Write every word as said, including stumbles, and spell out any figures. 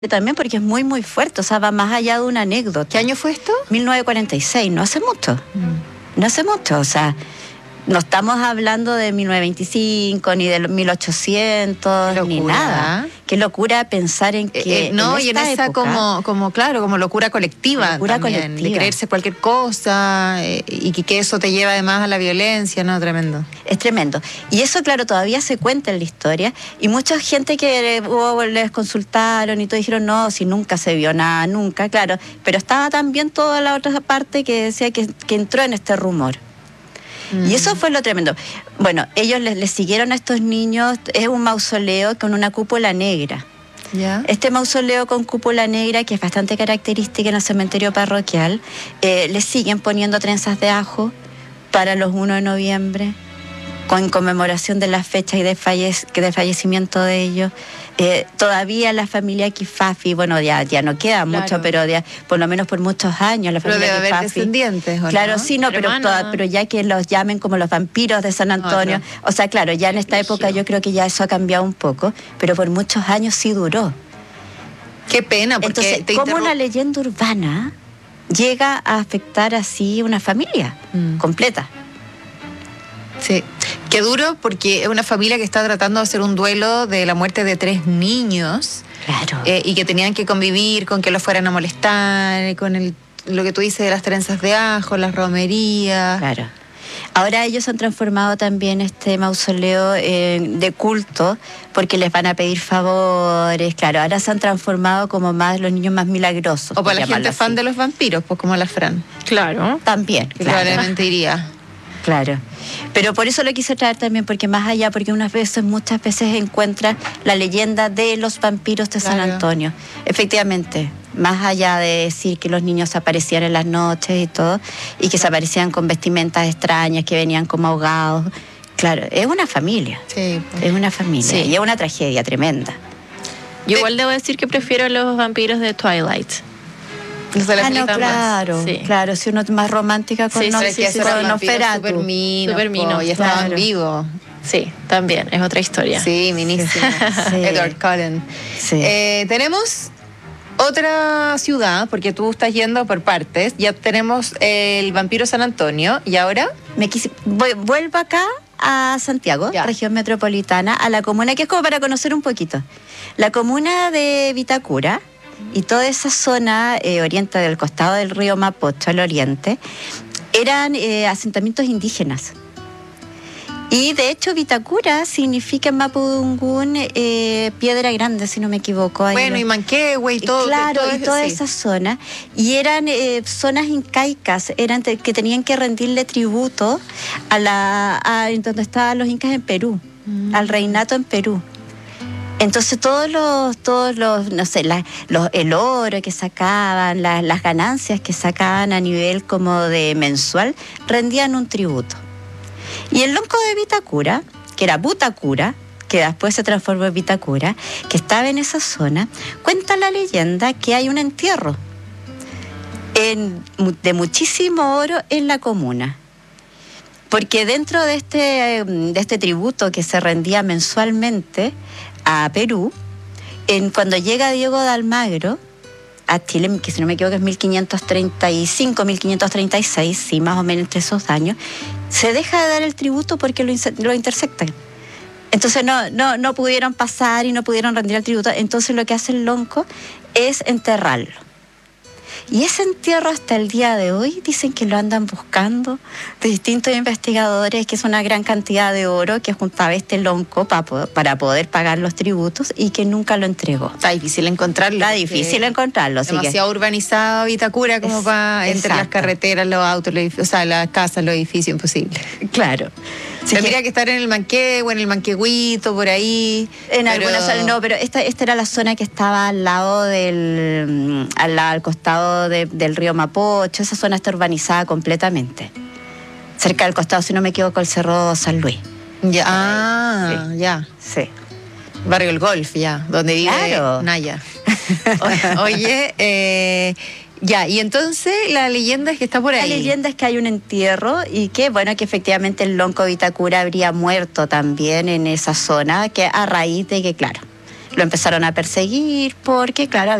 También porque es muy, muy fuerte, o sea, va más allá de una anécdota. ¿Qué año fue esto? mil novecientos cuarenta y seis, no hace mucho. Mm. No hace mucho, o sea, no estamos hablando de mil novecientos veinticinco, ni de mil ochocientos, ni nada. Qué locura pensar en que... Eh, eh, no, en y en esa época, como, como, claro, como locura colectiva locura también, colectiva. De creerse cualquier cosa eh, y que, que eso te lleva además a la violencia, ¿no? Tremendo. Es tremendo. Y eso, claro, todavía se cuenta en la historia y mucha gente que oh, les consultaron y todo dijeron, no, si nunca se vio nada, nunca, claro. Pero estaba también toda la otra parte que decía que, que entró en este rumor. Y eso fue lo tremendo. Bueno, ellos les, les siguieron a estos niños, es un mausoleo con una cúpula negra. ¿Ya? Este mausoleo con cúpula negra, que es bastante característica en el cementerio parroquial, eh, les siguen poniendo trenzas de ajo para los primero de noviembre, con conmemoración de las fechas y de, fallec de fallecimiento de ellos. Eh, todavía la familia Kifafi, bueno, ya, ya no queda claro. mucho, pero ya, por lo menos por muchos años la familia Kifafi. Pero debe haber descendientes, ¿o claro, no? sí, no, pero, pero, toda, pero ya que los llamen como los vampiros de San Antonio, no, no. o sea, claro, ya en esta época yo creo que ya eso ha cambiado un poco, pero por muchos años sí duró. Qué pena, porque entonces, te ¿cómo una leyenda urbana llega a afectar así una familia mm. completa? Sí, qué duro porque es una familia que está tratando de hacer un duelo de la muerte de tres niños. Claro. Eh, y que tenían que convivir con que los fueran a molestar, con el, lo que tú dices de las trenzas de ajo, las romerías. Claro. Ahora ellos han transformado también este mausoleo eh, de culto porque les van a pedir favores, claro, ahora se han transformado como más los niños más milagrosos. O para la gente así. Fan de los vampiros, pues como la Fran. Claro. También. Que claro. Probablemente iría. Claro, pero por eso lo quise traer también, porque más allá, porque unas veces, muchas veces encuentra la leyenda de los vampiros de claro. San Antonio. Efectivamente, más allá de decir que los niños aparecían en las noches y todo, y que se aparecían con vestimentas extrañas, que venían como ahogados. Claro, es una familia, sí, pues. es una familia, sí. y es una tragedia tremenda. Yo igual debo decir que prefiero los vampiros de Twilight. No se ah, no, claro, sí. claro, si uno es más romántica con sí, no, sí, sí, sí, con Nosferatu. Super mino, super mino, y estaban claro. vivos. Sí, también, es otra historia. Sí, minísimo. Sí. Edward Cullen. Sí. Eh, tenemos otra ciudad, porque tú estás yendo por partes. Ya tenemos el vampiro San Antonio, ¿y ahora? Me quise, voy, vuelvo acá a Santiago, ya. región metropolitana, a la comuna, que es como para conocer un poquito. La comuna de Vitacura, y toda esa zona eh, oriente del costado del río Mapocho, al oriente, eran eh, asentamientos indígenas. Y de hecho Vitacura significa en mapudungún eh, piedra grande, si no me equivoco. Ahí bueno, lo... y Manquehue y todo. Claro, todo y toda sí. esa zona. Y eran eh, zonas incaicas, eran te, que tenían que rendirle tributo a la a, donde estaban los incas en Perú, mm. al reinato en Perú. Entonces todos los, todos los, no sé, la, los, el oro que sacaban, la, las ganancias que sacaban a nivel como de mensual, rendían un tributo. Y el lonco de Vitacura, que era Butacura, que después se transformó en Vitacura, que estaba en esa zona, cuenta la leyenda que hay un entierro en, de muchísimo oro en la comuna. Porque dentro de este, de este tributo que se rendía mensualmente a Perú, en, cuando llega Diego de Almagro a Chile, que si no me equivoco es mil quinientos treinta y cinco, mil quinientos treinta y seis, sí, más o menos entre esos años, se deja de dar el tributo porque lo, lo intersectan. Entonces no, no, no pudieron pasar y no pudieron rendir el tributo, entonces lo que hace el lonco es enterrarlo. Y ese entierro hasta el día de hoy dicen que lo andan buscando de distintos investigadores, que es una gran cantidad de oro que juntaba este lonco para poder, para poder pagar los tributos y que nunca lo entregó. Está difícil encontrarlo. Está difícil encontrarlo. Demasiado que... urbanizado Vitacura como es, para entre exacto. las carreteras, los autos, los o sea, las casas, los edificios, imposible. Claro. Sí, tendría que... que estar en el Manquehue, en el Manquehuito, por ahí. En pero... algunas zonas, no, pero esta, esta era la zona que estaba al lado del, al, al costado de, del río Mapocho. Esa zona está urbanizada completamente. Cerca del costado, si no me equivoco, el Cerro San Luis. Ya, ah, sí. ya. Sí. Barrio El Golf, ya, donde vive claro. Naya. Oye, eh... Ya, y entonces la leyenda es que está por ahí. La leyenda es que hay un entierro y que, bueno, que efectivamente el lonco Vitacura habría muerto también en esa zona, que a raíz de que, claro, lo empezaron a perseguir porque, claro,